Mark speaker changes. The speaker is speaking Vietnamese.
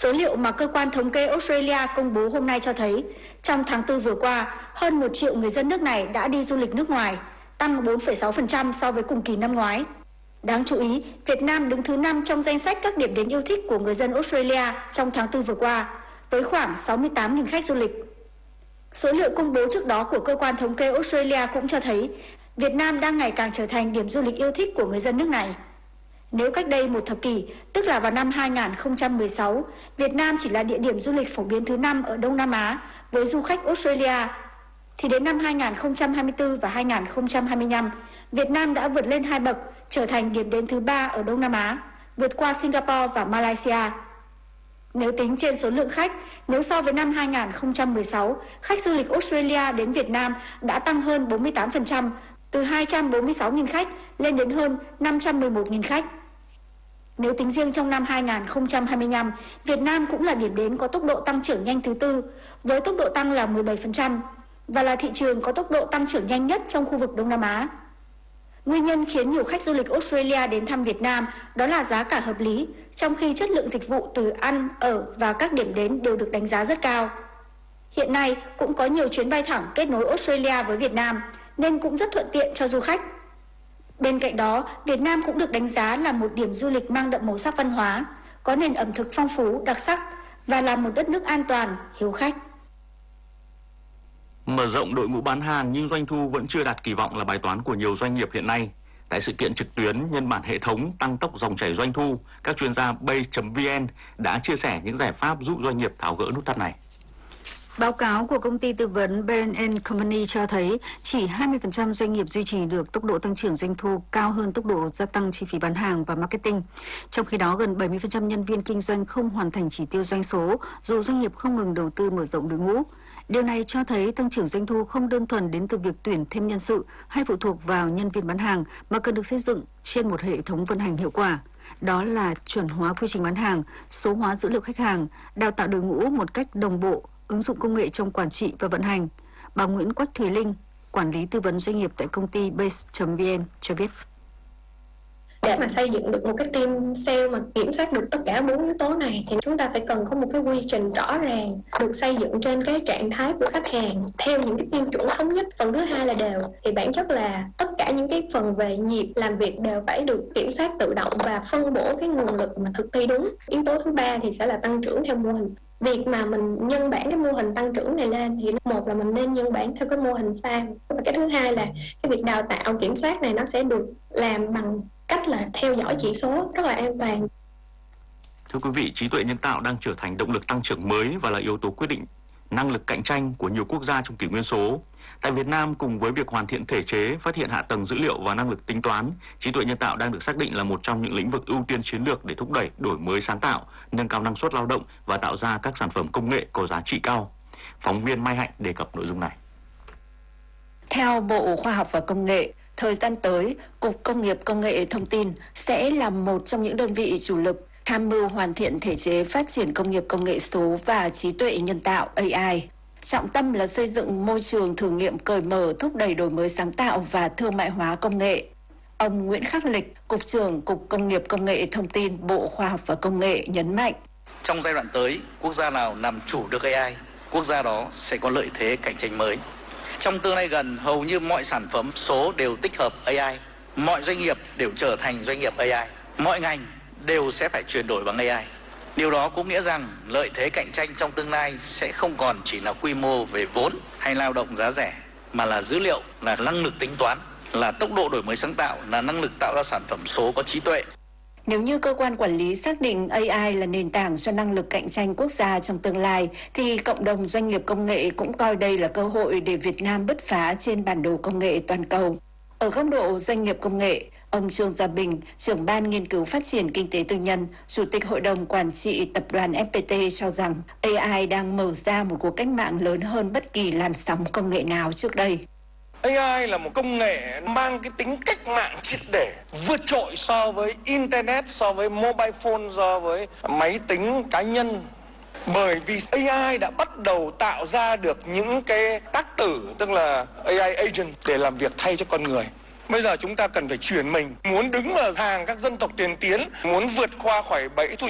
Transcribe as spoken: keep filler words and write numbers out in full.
Speaker 1: Số liệu mà cơ quan thống kê Australia công bố hôm nay cho thấy, trong tháng tư vừa qua, hơn một triệu người dân nước này đã đi du lịch nước ngoài, tăng bốn phẩy sáu phần trăm so với cùng kỳ năm ngoái. Đáng chú ý, Việt Nam đứng thứ năm trong danh sách các điểm đến yêu thích của người dân Australia trong tháng tư vừa qua, với khoảng sáu mươi tám nghìn khách du lịch. Số liệu công bố trước đó của cơ quan thống kê Australia cũng cho thấy Việt Nam đang ngày càng trở thành điểm du lịch yêu thích của người dân nước này. Nếu cách đây một thập kỷ, tức là vào năm hai nghìn không trăm mười sáu, Việt Nam chỉ là địa điểm du lịch phổ biến thứ năm ở Đông Nam Á với du khách Australia, thì đến năm hai nghìn không trăm hai mươi tư và hai nghìn không trăm hai mươi lăm, Việt Nam đã vượt lên hai bậc, trở thành điểm đến thứ ba ở Đông Nam Á, vượt qua Singapore và Malaysia. Nếu tính trên số lượng khách, nếu so với năm hai nghìn không trăm mười sáu, khách du lịch Australia đến Việt Nam đã tăng hơn bốn mươi tám phần trăm, từ hai trăm bốn mươi sáu nghìn khách lên đến hơn năm trăm mười một nghìn khách. Nếu tính riêng trong năm hai nghìn không trăm hai mươi lăm, Việt Nam cũng là điểm đến có tốc độ tăng trưởng nhanh thứ tư, với tốc độ tăng là mười bảy phần trăm, và là thị trường có tốc độ tăng trưởng nhanh nhất trong khu vực Đông Nam Á. Nguyên nhân khiến nhiều khách du lịch Australia đến thăm Việt Nam đó là giá cả hợp lý, trong khi chất lượng dịch vụ từ ăn, ở và các điểm đến đều được đánh giá rất cao. Hiện nay cũng có nhiều chuyến bay thẳng kết nối Australia với Việt Nam, nên cũng rất thuận tiện cho du khách. Bên cạnh đó, Việt Nam cũng được đánh giá là một điểm du lịch mang đậm màu sắc văn hóa, có nền ẩm thực phong phú, đặc sắc và là một đất nước an toàn, hiếu khách.
Speaker 2: Mở rộng đội ngũ bán hàng nhưng doanh thu vẫn chưa đạt kỳ vọng là bài toán của nhiều doanh nghiệp hiện nay. Tại sự kiện trực tuyến nhân bản hệ thống tăng tốc dòng chảy doanh thu, các chuyên gia Bay chấm vn đã chia sẻ những giải pháp giúp doanh nghiệp tháo gỡ nút thắt này.
Speaker 3: Báo cáo của công ty tư vấn Bain and Company cho thấy chỉ hai mươi phần trăm doanh nghiệp duy trì được tốc độ tăng trưởng doanh thu cao hơn tốc độ gia tăng chi phí bán hàng và marketing. Trong khi đó, gần bảy mươi phần trăm nhân viên kinh doanh không hoàn thành chỉ tiêu doanh số dù doanh nghiệp không ngừng đầu tư mở rộng đội ngũ. Điều này cho thấy tăng trưởng doanh thu không đơn thuần đến từ việc tuyển thêm nhân sự hay phụ thuộc vào nhân viên bán hàng mà cần được xây dựng trên một hệ thống vận hành hiệu quả. Đó là chuẩn hóa quy trình bán hàng, số hóa dữ liệu khách hàng, đào tạo đội ngũ một cách đồng bộ, ứng dụng công nghệ trong quản trị và vận hành. Bà Nguyễn Quách Thùy Linh, quản lý tư vấn doanh nghiệp tại công ty Bay chấm vn cho biết.
Speaker 4: Để mà xây dựng được một cái team sale mà kiểm soát được tất cả bốn yếu tố này thì chúng ta phải cần có một cái quy trình rõ ràng, được xây dựng trên cái trạng thái của khách hàng theo những cái tiêu chuẩn thống nhất. Phần thứ hai là đều, thì bản chất là tất cả những cái phần về nhịp làm việc đều phải được kiểm soát tự động và phân bổ cái nguồn lực mà thực thi đúng. Yếu tố thứ ba thì sẽ là tăng trưởng theo mô hình. Việc mà mình nhân bản cái mô hình tăng trưởng này lên thì một là mình nên nhân bản theo cái mô hình farm. Và cái thứ hai là cái việc đào tạo kiểm soát này nó sẽ được làm bằng cách là theo dõi chỉ số rất là an toàn.
Speaker 2: Thưa quý vị, trí tuệ nhân tạo đang trở thành động lực tăng trưởng mới và là yếu tố quyết định năng lực cạnh tranh của nhiều quốc gia trong kỷ nguyên số. Tại Việt Nam, cùng với việc hoàn thiện thể chế, phát hiện hạ tầng dữ liệu và năng lực tính toán, trí tuệ nhân tạo đang được xác định là một trong những lĩnh vực ưu tiên chiến lược để thúc đẩy đổi mới sáng tạo, nâng cao năng suất lao động và tạo ra các sản phẩm công nghệ có giá trị cao. Phóng viên Mai Hạnh đề cập nội dung này.
Speaker 5: Theo Bộ Khoa học và Công nghệ, thời gian tới, Cục Công nghiệp Công nghệ Thông tin sẽ là một trong những đơn vị chủ lực tham mưu hoàn thiện thể chế phát triển công nghiệp công nghệ số và trí tuệ nhân tạo A I. Trọng tâm là xây dựng môi trường thử nghiệm cởi mở, thúc đẩy đổi mới sáng tạo và thương mại hóa công nghệ. Ông Nguyễn Khắc Lịch, Cục trưởng Cục Công nghiệp Công nghệ Thông tin, Bộ Khoa học và Công nghệ nhấn mạnh.
Speaker 6: Trong giai đoạn tới, quốc gia nào làm chủ được A I, quốc gia đó sẽ có lợi thế cạnh tranh mới. Trong tương lai gần, hầu như mọi sản phẩm số đều tích hợp A I. Mọi doanh nghiệp đều trở thành doanh nghiệp A I. Mọi ngành đều sẽ phải chuyển đổi bằng A I. Điều đó cũng nghĩa rằng lợi thế cạnh tranh trong tương lai sẽ không còn chỉ là quy mô về vốn hay lao động giá rẻ, mà là dữ liệu, là năng lực tính toán, là tốc độ đổi mới sáng tạo, là năng lực tạo ra sản phẩm số có trí tuệ.
Speaker 5: Nếu như cơ quan quản lý xác định A I là nền tảng cho năng lực cạnh tranh quốc gia trong tương lai, thì cộng đồng doanh nghiệp công nghệ cũng coi đây là cơ hội để Việt Nam bứt phá trên bản đồ công nghệ toàn cầu. Ở góc độ doanh nghiệp công nghệ, ông Trương Gia Bình, trưởng ban nghiên cứu phát triển kinh tế tư nhân, Chủ tịch Hội đồng Quản trị Tập đoàn ép pê tê cho rằng A I đang mở ra một cuộc cách mạng lớn hơn bất kỳ làn sóng công nghệ nào trước đây.
Speaker 7: A I là một công nghệ mang cái tính cách mạng triệt để, vượt trội so với Internet, so với mobile phone, so với máy tính cá nhân. Bởi vì A I đã bắt đầu tạo ra được những cái tác tử, tức là A I agent để làm việc thay cho con người. Bây giờ chúng ta cần phải chuyển mình, muốn đứng vào hàng các dân tộc tiền tiến, muốn vượt qua khỏi bẫy thu